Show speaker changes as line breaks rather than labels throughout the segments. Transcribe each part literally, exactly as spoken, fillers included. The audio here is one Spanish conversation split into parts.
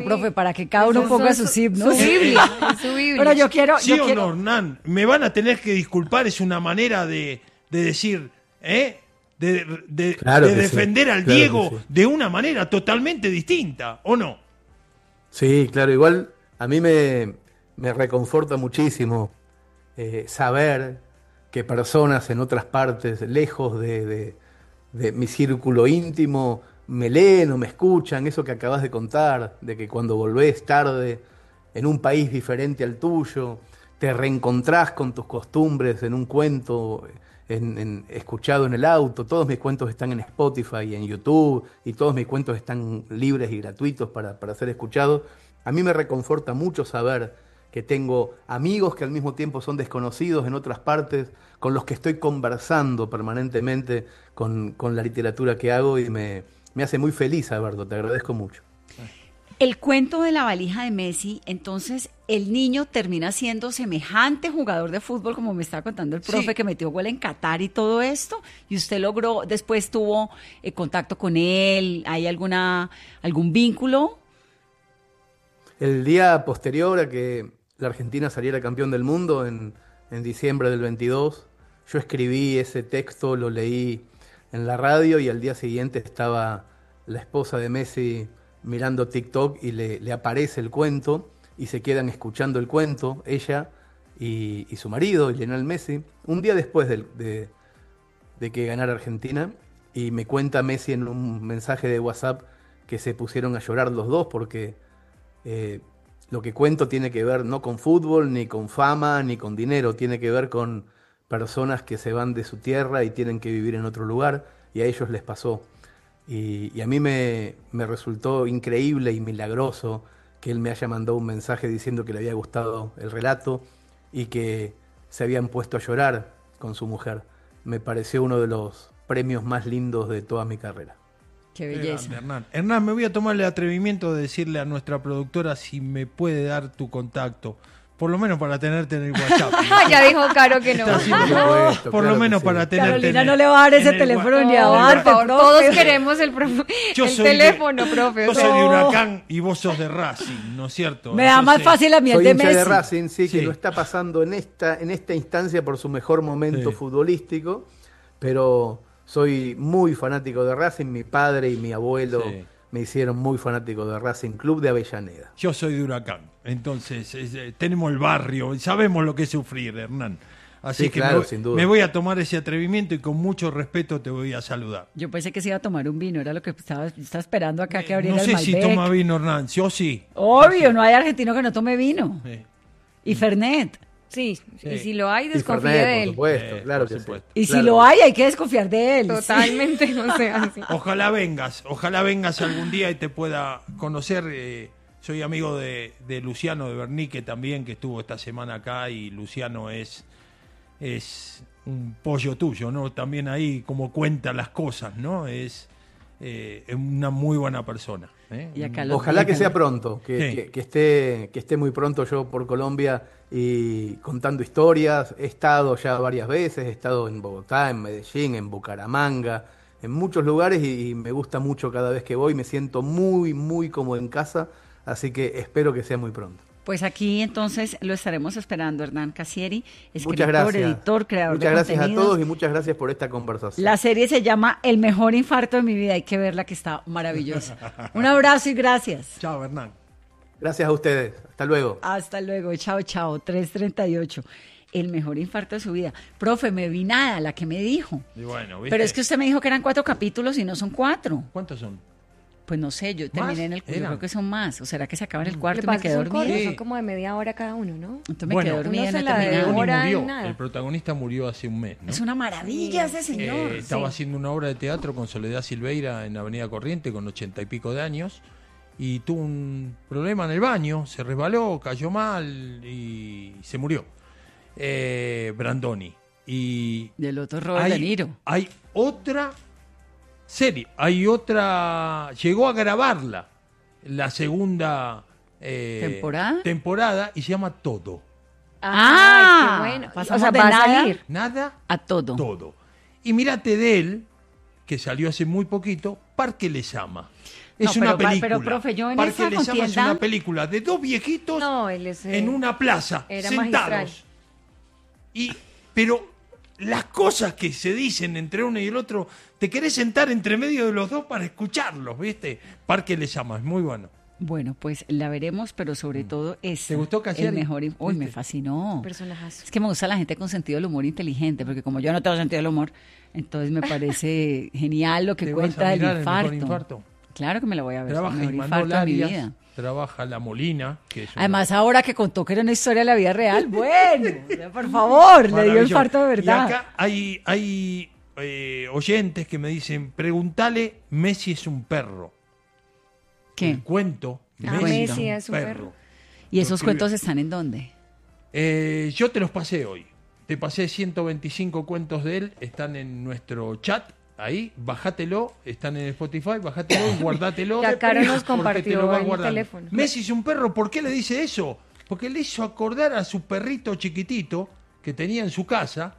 profe, para que cada uno
Eso
ponga
son
sus himnos.
Su Biblia, es su Biblia.
Pero yo quiero...
Sí
yo
o
quiero...
no, Hernán, me van a tener que disculpar, es una manera de, de decir, ¿eh? De, de,
Claro
de
que sí,
defender al
claro
Diego
que sí.
de una manera totalmente distinta, ¿o no?
Sí, claro, igual a mí me, me reconforta muchísimo eh, saber que personas en otras partes, lejos de, de- de mi círculo íntimo, me leen o me escuchan, eso que acabas de contar, de que cuando volvés tarde en un país diferente al tuyo, te reencontrás con tus costumbres en un cuento en- en- escuchado en el auto. Todos mis cuentos están en Spotify y en YouTube, y todos mis cuentos están libres y gratuitos para, para ser escuchados. A mí me reconforta mucho saber que tengo amigos que al mismo tiempo son desconocidos en otras partes, con los que estoy conversando permanentemente con, con la literatura que hago, y me, me hace muy feliz saberlo. Te agradezco mucho.
El cuento de la valija de Messi, entonces el niño termina siendo semejante jugador de fútbol, como me estaba contando el profe,
Sí.
que metió gol en Qatar y todo esto, y usted logró, después tuvo eh, contacto con él, ¿hay alguna algún vínculo?
El día posterior a que la Argentina saliera campeón del mundo, en, en diciembre del veintidós, yo escribí ese texto, lo leí en la radio, y al día siguiente estaba la esposa de Messi mirando TikTok y le, le aparece el cuento, y se quedan escuchando el cuento, ella y, y su marido, Lionel Messi, un día después de, de, de que ganara Argentina, y me cuenta Messi en un mensaje de WhatsApp que se pusieron a llorar los dos porque eh, lo que cuento tiene que ver no con fútbol, ni con fama, ni con dinero, tiene que ver con personas que se van de su tierra y tienen que vivir en otro lugar, y a ellos les pasó. Y, y a mí me, me resultó increíble y milagroso que él me haya mandado un mensaje diciendo que le había gustado el relato y que se habían puesto a llorar con su mujer. Me pareció uno de los premios más lindos de toda mi carrera.
Qué
Qué
belleza.
grande, Hernán. Hernán, me voy a tomar el atrevimiento de decirle a nuestra productora si me puede dar tu contacto, por lo menos para tenerte en el WhatsApp.
Ya dijo Caro que no.
Está haciendo-
Por supuesto,
por lo
claro que
menos
sí.
para tenerte
Carolina
en
no
el-
le va a dar ese
en el
teléfono
wa-
ni a
en el
Bart,
wa-
Por favor,
profe.
todos queremos el, prof-
Yo
el
soy de-
teléfono, profe.
Yo
o sea,
soy de
No.
Huracán y vos sos de Racing, ¿no es cierto?
Me da más
Entonces,
fácil a mí el
Soy
de
hincha
Messi.
de Racing, sí,
Sí.
que lo está pasando en esta, en esta instancia por su mejor momento
Sí.
futbolístico, pero soy muy fanático de Racing. Mi padre y mi abuelo
Sí.
me hicieron muy fanático de Racing Club de Avellaneda.
Yo soy de Huracán, entonces es, eh, tenemos el barrio, sabemos lo que es sufrir, Hernán. Así
Sí,
que
claro,
me, voy-
sin duda.
me voy a tomar ese atrevimiento y con mucho respeto te voy a saludar.
Yo pensé que se iba a tomar un vino, era lo que estaba, estaba esperando acá que abriera
No sé
el
si
Malbec.
toma vino, Hernán, yo sí.
Obvio, no hay argentino que no tome vino.
Sí.
Y Fernet.
Sí,
Sí.
y si lo hay,
Y
desconfíe
Fernet,
de
por
él.
supuesto,
Eh,
claro
por
que
supuesto.
sí.
Y si
Claro
lo
que
hay, hay que desconfiar de él.
Totalmente, no sé, así.
Ojalá vengas, ojalá vengas algún día y te pueda conocer. eh, soy amigo de, de Luciano de Bernique también, que estuvo esta semana acá, y Luciano es, es un pollo tuyo, ¿no? También ahí como cuenta las cosas, ¿no? Es eh, es una muy buena persona. ¿eh?
Y acá
Un-
lo-
Ojalá que
Ojalá.
sea pronto, que,
Sí.
que- que esté, que esté muy pronto yo por Colombia y contando historias. He estado ya varias veces, he estado en Bogotá, en Medellín, en Bucaramanga, en muchos lugares, y, y me gusta mucho cada vez que voy. Me siento muy, muy como en casa, así que espero que sea muy pronto.
Pues aquí entonces lo estaremos esperando, Hernán Casieri,
Muchas
escritor,
gracias.
editor, creador
Muchas
de
gracias a
contenidos.
todos y muchas gracias por esta conversación.
La serie se llama El mejor infarto de mi vida, hay que verla, que está maravillosa. Un abrazo y gracias.
Chao, Hernán.
Gracias a ustedes. Hasta luego.
Hasta luego, chao, chao, tres treinta y ocho. El mejor infarto de su vida. Profe, me vi nada, la que me dijo.
Y bueno, ¿viste?
Pero es que usted me dijo que eran cuatro capítulos y no son cuatro.
¿Cuántos son?
Pues no sé, yo terminé en el... Yo
¿Eran?
creo que son más. ¿O será que se acaba en el
Lo
cuarto
que
y me
pasa es que
quedé
son
dormida?
cortos,
Sí.
son como de media hora cada uno, ¿no?
Entonces me
Bueno,
quedé dormida
uno
y
se
no
la
terminé.
devoró.
Tony
Hora
murió.
en nada.
El protagonista murió hace un mes, ¿no?
Es una maravilla ese señor.
Eh, estaba
sí.
haciendo una obra de teatro con Soledad Silveira en Avenida Corriente con ochenta y pico de años, y tuvo un problema en el baño, se resbaló, cayó mal y se murió. Eh, Brandoni. Y
Del otro Robert
hay,
De Niro.
hay otra serie, hay otra, llegó a grabarla, la segunda eh,
¿Temporada?
temporada, y se llama Todo.
Ah,
Ay, qué bueno.
pasamos
O sea,
de
va a
nada
salir.
Nada,
a todo.
todo. Y mírate de él, que salió hace muy poquito, Parque Les Ama. Es
No,
una
pero,
película.
pero, profe, yo en
Parque
esa
Lezama es
contienda...
una película de dos viejitos
No, él es, eh,
en una plaza,
era
sentados.
magistral.
Y, pero las cosas que se dicen entre uno y el otro, te querés sentar entre medio de los dos para escucharlos, ¿viste? Parque Lezama, es muy bueno.
Bueno, pues la veremos, pero sobre todo es
¿Te gustó Cassiari?
el mejor. in- Uy, me
¿Viste?
fascinó.
Personajazo.
Es que me gusta la gente con sentido del humor inteligente, porque como yo no tengo sentido del humor, entonces me parece genial lo que
¿Te vas
cuenta
a
del
mirar el mejor
infarto.
infarto?
Claro que me lo voy a ver.
Trabaja
el mejor
Imanol
infarto de mi
Arias,
vida.
trabaja La Molina, que es una-
Además, ahora que contó que era una historia de la vida real, bueno, ya, por favor, le dio
Maravilloso.
infarto de verdad.
Y acá hay, hay eh, oyentes que me dicen, pregúntale, Messi es un perro.
¿Qué?
El cuento,
Ah,
Messi,
Messi
es un
es un
perro.
perro.
¿Y esos
Lo
cuentos están en dónde?
Eh, yo te los pasé hoy. Te pasé ciento veinticinco cuentos de él, están en nuestro chat. Ahí, bájatelo, están en Spotify, bájatelo y guardátelo.
Ya Caro nos
porque
compartió
te lo vas
el
guardando.
teléfono.
Messi es un perro, ¿por qué le dice eso? Porque le hizo acordar a su perrito chiquitito que tenía en su casa,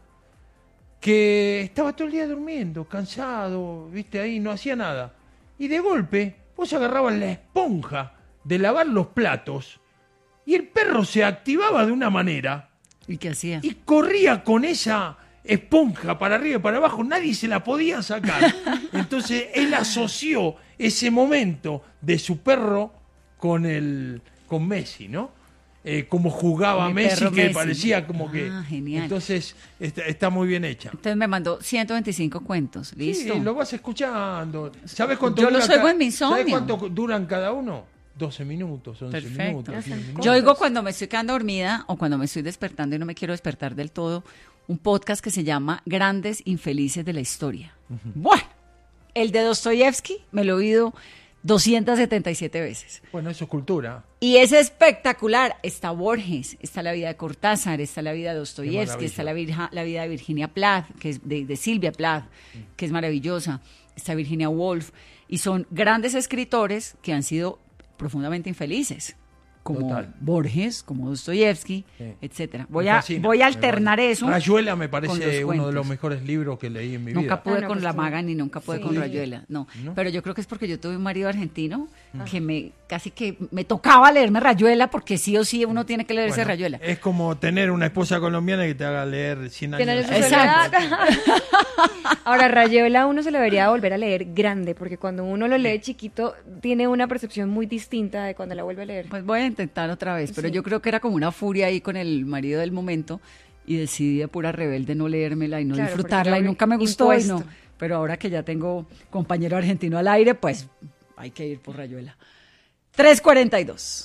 que estaba todo el día durmiendo, cansado, viste, ahí no hacía nada. Y de golpe, vos agarrabas la esponja de lavar los platos y el perro se activaba de una manera
¿Y qué hacía?
y corría con esa esponja para arriba y para abajo, nadie se la podía sacar. Entonces él asoció ese momento de su perro con el con Messi, ¿no? Eh, como jugaba
Con mi
Messi,
perro
que
Messi.
parecía como que...
Ah, genial.
Entonces está, está muy bien hecha.
Entonces me mandó ciento veinticinco cuentos, ¿listo?
Sí, lo vas escuchando. ¿Sabes cuánto
Yo
dura
los oigo
ca-
en mi insomnio.
¿Sabes cuánto duran cada uno? doce minutos, once
Perfecto.
minutos.
Ya
diez
está.
minutos.
Yo oigo cuando me estoy quedando dormida o cuando me estoy despertando y no me quiero despertar del todo, un podcast que se llama Grandes Infelices de la Historia. Bueno, el de Dostoyevsky me lo he oído doscientas setenta y siete veces.
Bueno, eso es cultura.
Y es espectacular. Está Borges, está la vida de Cortázar, está la vida de
Qué
Dostoyevsky,
maravilla.
está la, virja- la vida de Virginia Plath, que es de, de Silvia Plath, que es maravillosa. Está Virginia Woolf. Y son grandes escritores que han sido profundamente infelices. Como
Total.
Borges, como Dostoyevsky,
Sí.
etcétera.
Me
Voy a,
fascina,
voy a
me
alternar
fascina.
eso.
Rayuela me
con los
parece uno de
cuentos.
los mejores libros que leí en mi
Nunca
vida.
pude
Ah, no,
con
pues
La
tú-
Maga ni nunca pude
Sí.
con Rayuela, no.
¿No?
Pero yo creo que es porque yo tuve un marido argentino que me casi que me tocaba leerme Rayuela porque sí o sí uno tiene que leerse
Bueno,
Rayuela.
Es como tener una esposa colombiana que te haga leer cien años.
Cien años de
de
Exacto.
soledad. Ahora, Rayuela uno se lo debería volver a leer grande, porque cuando uno lo lee chiquito, tiene una percepción muy distinta de cuando la vuelve a leer.
Pues voy a intentar otra vez, pero
Sí.
yo creo que era como una furia ahí con el marido del momento y decidí de pura rebelde no leérmela y no
Claro,
disfrutarla
porque
y
ya
nunca me gustó y no.
impuesto.
Pero ahora que ya tengo compañero argentino al aire, pues hay que ir por Rayuela. tres cuarenta y dos.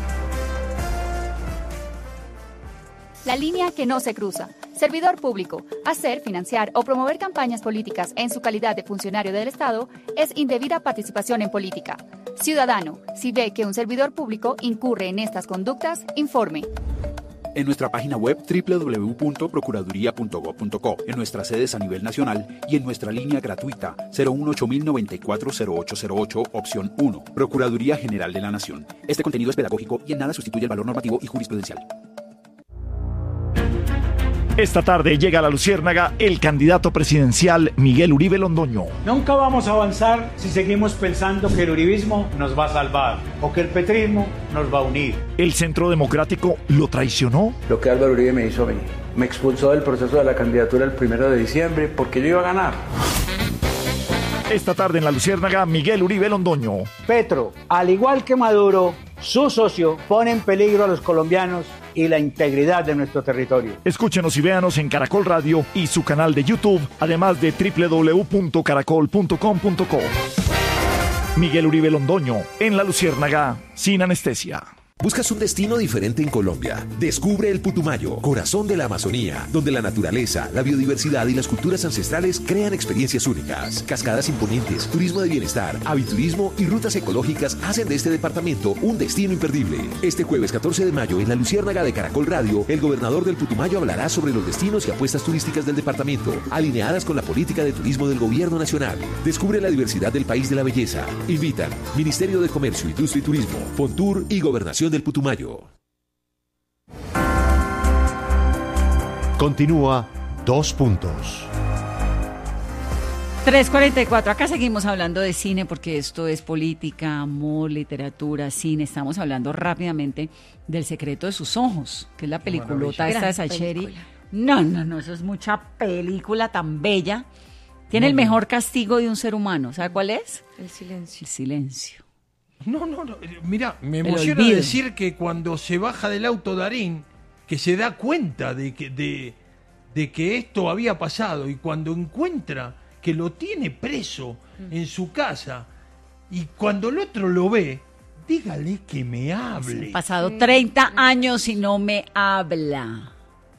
La línea que no se cruza. Servidor público. Hacer, financiar o promover campañas políticas en su calidad de funcionario del Estado es indebida participación en política. Ciudadano, si ve que un servidor público incurre en estas conductas, informe.
En nuestra página web doble u doble u doble u punto procuraduría punto gob punto co, en nuestras sedes a nivel nacional y en nuestra línea gratuita cero uno ocho mil noventa y cuatro cero ocho cero ocho, opción uno. Procuraduría General de la Nación. Este contenido es pedagógico y en nada sustituye el valor normativo y jurisprudencial.
Esta tarde llega a la Luciérnaga el candidato presidencial Miguel Uribe Londoño.
Nunca vamos a avanzar si seguimos pensando que el uribismo nos va a salvar o que el petrismo nos va a unir.
¿El Centro Democrático lo traicionó?
Lo que Álvaro Uribe me hizo a mí. Me expulsó del proceso de la candidatura el primero de diciembre porque yo iba a ganar.
Esta tarde en la Luciérnaga, Miguel Uribe Londoño.
Petro, al igual que Maduro, su socio pone en peligro a los colombianos y la integridad de nuestro territorio.
Escúchenos y véanos en Caracol Radio y su canal de YouTube, además de doble u doble u doble u punto caracol punto com punto co. Miguel Uribe Londoño, en la Luciérnaga, sin anestesia.
¿Buscas un destino diferente en Colombia? Descubre el Putumayo, corazón de la Amazonía, donde la naturaleza, la biodiversidad y las culturas ancestrales crean experiencias únicas. Cascadas imponentes, turismo de bienestar, aviturismo y rutas ecológicas hacen de este departamento un destino imperdible. Este jueves catorce de mayo en la Luciérnaga de Caracol Radio, el gobernador del Putumayo hablará sobre los destinos y apuestas turísticas del departamento, alineadas con la política de turismo del gobierno nacional. Descubre la diversidad del país de la belleza. Invitan Ministerio de Comercio, Industria y Turismo, Fontur y Gobernación del Putumayo.
Continúa Dos Puntos.
tres cuarenta y cuatro, acá seguimos hablando de cine porque esto es política, amor, literatura, cine. Estamos hablando rápidamente del Secreto de sus ojos, que es la peliculota esta de Sacheri. No, no, no, eso es mucha película tan bella. Tiene
no,
el
no.
mejor castigo de un ser humano. ¿Sabe cuál es?
El silencio.
El silencio.
No, no, no. Mira, me
El
emociona
olvido.
decir que cuando se baja del auto Darín, que se da cuenta de que, de, de que esto había pasado, y cuando encuentra que lo tiene preso en su casa, y cuando el otro lo ve, dígale que me hable.
Han pasado treinta años y no me habla.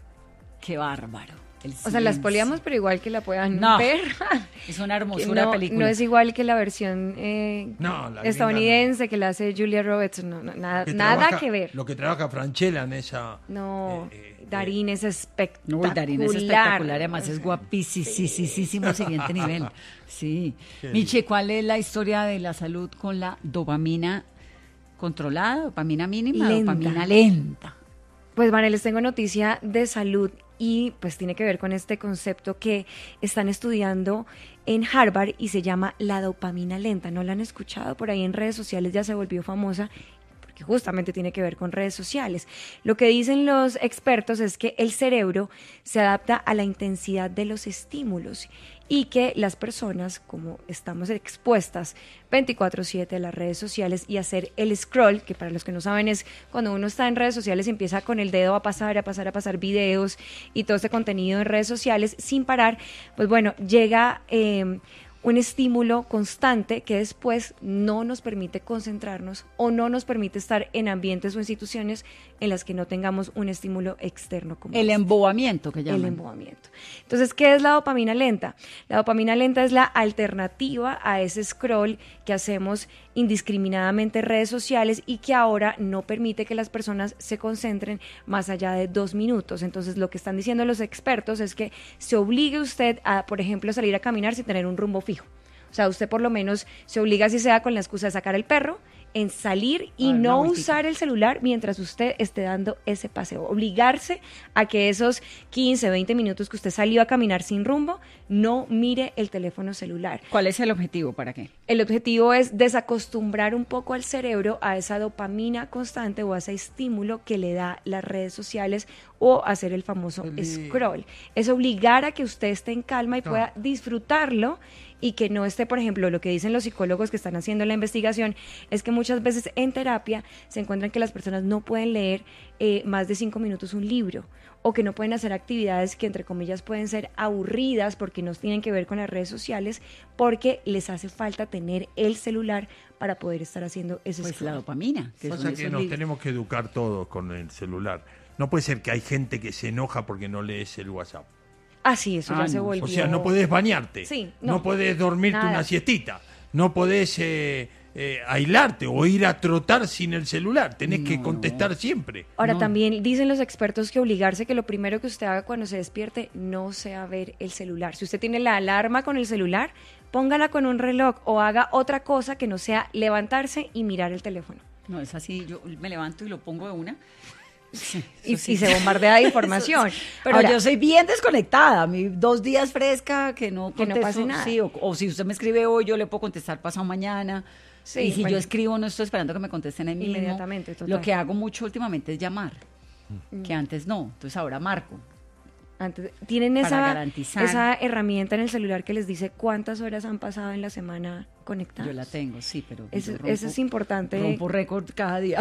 Qué bárbaro. El
O sea, la
silencio.
poliamos, pero igual que la puedan
No,
ver.
es una hermosura
no,
de película.
no es igual que la versión eh,
No, la
estadounidense que la hace Julia Roberts. No, no, nada,
Que
nada
trabaja-
que ver.
Lo que trabaja Franchella en esa...
No,
eh, eh,
Darín es espectacular.
Uy, Darín es espectacular, además es guapísimo, siguiente nivel. Sí.
Qué
Miche, ¿cuál es la historia de la salud con la dopamina controlada, dopamina mínima,
Lenta.
dopamina lenta?
Pues vale, les tengo noticia de salud y pues tiene que ver con este concepto que están estudiando en Harvard y se llama la dopamina lenta. ¿No la han escuchado? Por ahí en redes sociales ya se volvió famosa porque justamente tiene que ver con redes sociales. Lo que dicen los expertos es que el cerebro se adapta a la intensidad de los estímulos y que las personas, como estamos expuestas veinticuatro siete a las redes sociales y hacer el scroll, que para los que no saben es cuando uno está en redes sociales y empieza con el dedo a pasar, a pasar, a pasar videos y todo este contenido en redes sociales sin parar, pues bueno, llega eh, un estímulo constante que después no nos permite concentrarnos o no nos permite estar en ambientes o instituciones en las que no tengamos un estímulo externo como
El
este.
embobamiento que llaman.
El embobamiento. Entonces, ¿qué es la dopamina lenta? La dopamina lenta es la alternativa a ese scroll que hacemos indiscriminadamente en redes sociales y que ahora no permite que las personas se concentren más allá de dos minutos. Entonces, lo que están diciendo los expertos es que se obligue usted a, por ejemplo, salir a caminar sin tener un rumbo fijo. O sea, usted por lo menos se obliga, si sea con la excusa de sacar el perro, en salir y
A dar una
no
vueltica.
usar el celular mientras usted esté dando ese paseo. Obligarse a que esos quince, veinte minutos que usted salió a caminar sin rumbo, no mire el teléfono celular.
¿Cuál es el objetivo? ¿Para qué?
El objetivo es desacostumbrar un poco al cerebro a esa dopamina constante o a ese estímulo que le da las redes sociales o hacer el famoso
El-
scroll. Es obligar a que usted esté en calma y
No.
pueda disfrutarlo y que no esté, por ejemplo, lo que dicen los psicólogos que están haciendo la investigación es que muchas veces en terapia se encuentran que las personas no pueden leer eh, más de cinco minutos un libro o que no pueden hacer actividades que entre comillas pueden ser aburridas porque no tienen que ver con las redes sociales porque les hace falta tener el celular para poder estar haciendo ese
Pues
scroll.
la dopamina. Que
Pasa
son
que
esos
nos
libros.
tenemos que educar todos con el celular. No puede ser que hay gente que se enoja porque no lees el WhatsApp.
Ah, sí, eso
Ah,
ya se
no.
volvió.
O sea, no podés bañarte,
Sí,
no,
no.
podés dormirte
Nada.
una siestita, no podés eh, eh, aislarte o ir a trotar sin el celular, tenés que
No.
contestar siempre.
Ahora
No.
también dicen los expertos que obligarse que lo primero que usted haga cuando se despierte no sea ver el celular. Si usted tiene la alarma con el celular, póngala con un reloj o haga otra cosa que no sea levantarse y mirar el teléfono.
No, es así, yo me levanto y lo pongo de una. Sí,
Y,
eso sí.
y se bombardea de información.
Eso sí. Pero
Ahora,
yo soy bien desconectada, a mí dos días fresca, que no
Que no
contesto,
pase nada.
sí, o, o si usted me escribe hoy, yo le puedo contestar pasado mañana.
Sí,
y si
bueno.
yo escribo, no estoy esperando que me contesten ahí mismo.
Inmediatamente, total.
Lo que hago mucho últimamente es llamar, que antes no, entonces ahora marco.
antes, tienen
Para
esa,
garantizar.
esa herramienta en el celular que les dice cuántas horas han pasado en la semana conectadas.
Yo la tengo, sí, pero
Eso,
yo
eso es importante.
Rompo récord cada día.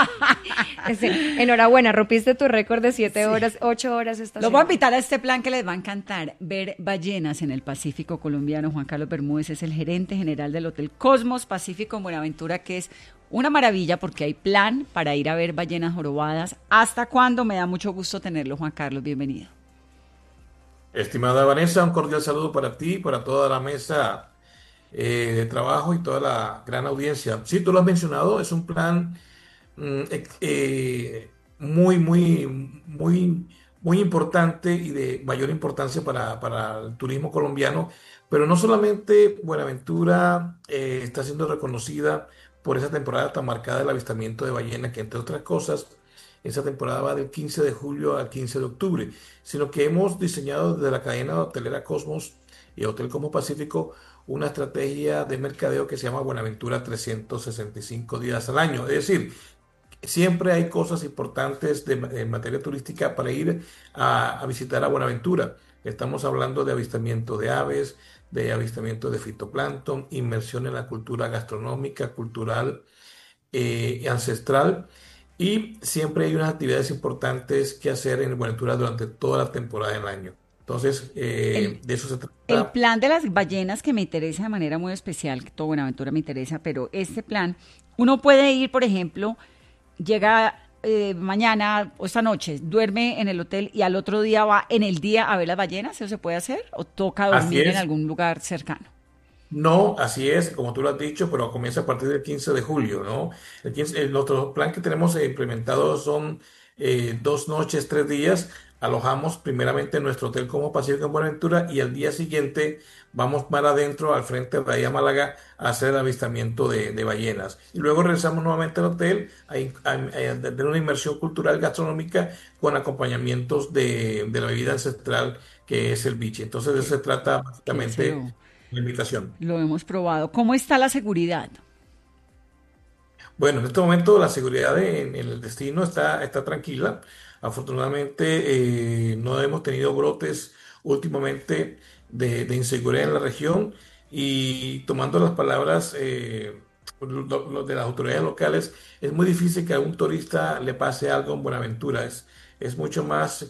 Ese- enhorabuena, rompiste tu récord de siete horas, ocho horas esta
Los voy a
semana.
invitar a este plan que les va a encantar, ver ballenas en el Pacífico colombiano. Juan Carlos Bermúdez es el gerente general del Hotel Cosmos Pacífico en Buenaventura, que es una maravilla porque hay plan para ir a ver ballenas jorobadas. ¿Hasta cuándo? Me da mucho gusto tenerlo, Juan Carlos, bienvenido.
Estimada Vanessa, un cordial saludo para ti, para toda la mesa eh, de trabajo y toda la gran audiencia. Sí, tú lo has mencionado, es un plan mm, ex- eh, muy, muy, muy, muy importante y de mayor importancia para, para el turismo colombiano, pero no solamente Buenaventura eh, está siendo reconocida por esa temporada tan marcada del avistamiento de ballena, que entre otras cosas, esa temporada va del quince de julio al quince de octubre, sino que hemos diseñado desde la cadena hotelera Cosmos y Hotel Como Pacífico una estrategia de mercadeo que se llama Buenaventura trescientos sesenta y cinco días al año. Es decir, siempre hay cosas importantes de, de materia turística para ir a, a visitar a Buenaventura. Estamos hablando de avistamiento de aves, de avistamiento de fitoplancton, inmersión en la cultura gastronómica, cultural eh, y ancestral. Y siempre hay unas actividades importantes que hacer en Buenaventura durante toda la temporada del año. Entonces, eh,
el,
de eso se trata.
El plan de las ballenas que me interesa de manera muy especial, que todo Buenaventura me interesa, pero este plan, uno puede ir, por ejemplo, llega eh, mañana o esta noche, duerme en el hotel y al otro día va en el día a ver las ballenas, ¿eso se puede hacer? ¿O toca dormir en algún lugar cercano?
No, así es, como tú lo has dicho, pero comienza a partir del quince de julio, ¿no? El quince, el, nuestro plan que tenemos implementado son eh, dos noches, tres días. Alojamos primeramente en nuestro Hotel Como Pacífico en Buenaventura y al día siguiente vamos más adentro al frente de Bahía Málaga a hacer el avistamiento de, de ballenas. Y luego regresamos nuevamente al hotel a, a, a tener una inmersión cultural gastronómica con acompañamientos de, de la bebida ancestral que es el biche. Entonces de eso se trata básicamente
lo,
la invitación.
Lo hemos probado. ¿Cómo está la seguridad?
Bueno, en este momento la seguridad en, en el destino está, está tranquila. Afortunadamente eh, no hemos tenido brotes últimamente de, de inseguridad en la región y tomando las palabras eh, lo, lo de las autoridades locales, es muy difícil que a un turista le pase algo en Buenaventura. Es, es mucho más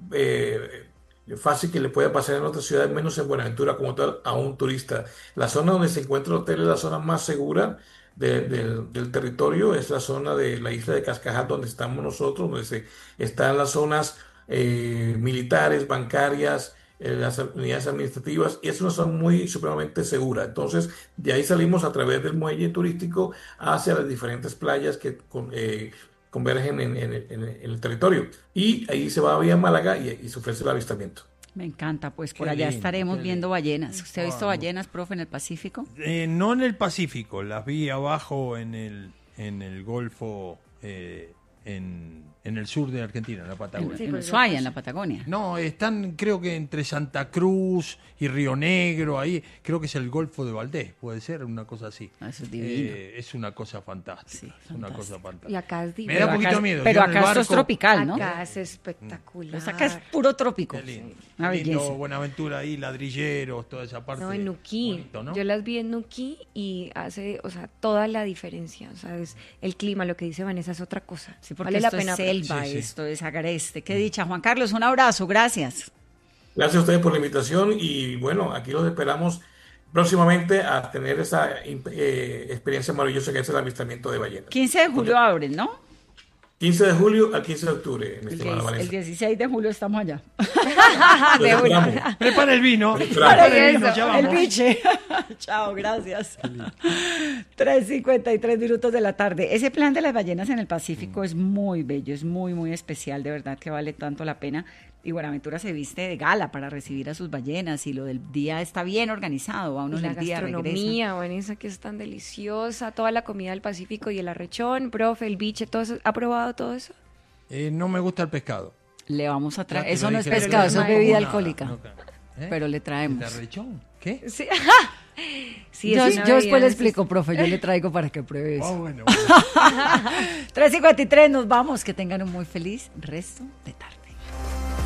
eh, fácil que le pueda pasar en otras ciudades, menos en Buenaventura como tal, a un turista. La zona donde se encuentra el hotel es la zona más segura De, de, del territorio, es la zona de la isla de Cascajal donde estamos nosotros, donde se, están las zonas eh, militares, bancarias, eh, las unidades administrativas, y es una zona muy supremamente segura. Entonces, de ahí salimos a través del muelle turístico hacia las diferentes playas que con, eh, convergen en, en, en, en el territorio, y ahí se va a Vía Málaga y, y se ofrece el avistamiento.
Me encanta, pues por
Qué
allá
lindo,
estaremos
qué
viendo
lindo.
ballenas. ¿Usted ha visto
Ah,
ballenas, profe, en el Pacífico?
Eh, no en el Pacífico, las vi abajo en el, en el Golfo, eh, en, en el sur de Argentina, en la
En,
Patagonia.
en Ushuaia, en la Patagonia.
No, están creo que entre Santa Cruz y Río Negro, ahí creo que es el Golfo de Valdés, puede ser una cosa así.
Ah, eso es divino.
Eh, es una cosa fantástica,
Sí,
es una cosa
Y
fantástica.
acá es
Me
divino.
da
Pero
un poquito
acá-
de miedo.
pero
yo en el
acá esto es
barco-
tropical, ¿no?
Acá es espectacular.
Pues acá es puro trópico.
Qué lindo.
Una
Qué lindo,
belleza.
Buenaventura ahí, ladrilleros, toda esa parte.
No, en Nuquí.
bonito, ¿no?
Yo las vi en Nuquí y hace, o sea, toda la diferencia. O sea, es el clima, lo que dice Vanessa es otra cosa.
Sí, porque
vale la
esto
pena.
es selva,
Sí, sí.
esto es agreste. Qué dicha. Juan Carlos, un abrazo, gracias.
Gracias a ustedes por la invitación y bueno, aquí los esperamos próximamente a tener esa eh, experiencia maravillosa que es el avistamiento de ballenas.
quince de julio abren, ¿no?
quince de julio al quince de octubre, mi
El,
estimada
diez-
Vanessa.
el dieciséis de julio estamos allá.
Los
De una.
esperamos.
Prepara el vino.
Para
Prepara el
eso,
vino, ya
El
vamos.
biche. Chao, gracias. tres cincuenta y tres minutos de la tarde. Ese plan de las ballenas en el Pacífico
Mm.
es muy bello, es muy, muy especial, de verdad que vale tanto la pena. Y Buenaventura se viste de gala para recibir a sus ballenas y lo del día está bien organizado. Va uno
Y
en
la
el día, regresa.
gastronomía, Vanessa, que es tan deliciosa, toda la comida del Pacífico y el arrechón, profe, el biche, todo eso. ¿Ha probado todo eso?
Eh, no me gusta el pescado.
Le vamos a
Ya
traer.
te
Eso
lo
no es
dije,
pescado,
pero
eso es
no
bebida
como
alcohólica.
nada, no, ¿eh?
Pero le
¿El
traemos.
arrechón? ¿Qué?
Sí. Sí,
yo
es una
yo después
bebida
le
de
explico, profe, yo le traigo para que pruebe
Ah,
eso.
bueno.
tres cincuenta y tres, nos vamos. Que tengan un muy feliz resto de tarde.